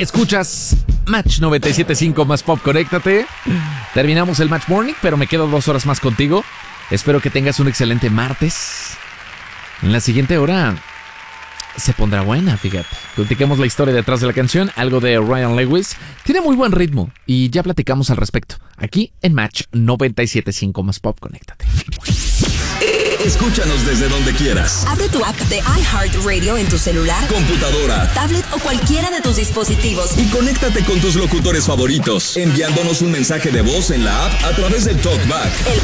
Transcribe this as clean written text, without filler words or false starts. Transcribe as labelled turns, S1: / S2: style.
S1: Escuchas Match 97.5 más Pop, conéctate. Terminamos el Match Morning, pero me quedo 2 horas más contigo. Espero que tengas un excelente martes. En la siguiente hora se pondrá buena, fíjate. Platiquemos la historia detrás de la canción, algo de Ryan Lewis. Tiene muy buen ritmo y ya platicamos al respecto. Aquí en Match 97.5 más Pop, conéctate.
S2: Escúchanos desde donde quieras.
S3: Abre tu app de iHeartRadio en tu celular,
S2: computadora,
S3: tablet o cualquiera de tus dispositivos.
S2: Y conéctate con tus locutores favoritos, enviándonos un mensaje de voz en la app a través del TalkBack.